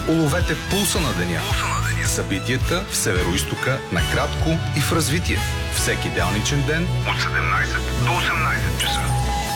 Уловете пулса на деня. Събитията в Североизтока накратко и в развитие. Всеки делничен ден от 17 до 18 часа.